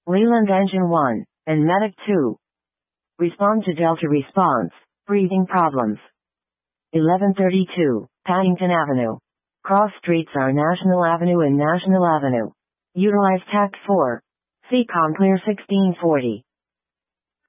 Leland Engine 1, and Medic 2. Respond to Delta response. Breathing problems. 1132, Paddington Avenue. Cross streets are National Avenue and National Avenue. Utilize TAC 4. CCOM clear 1640.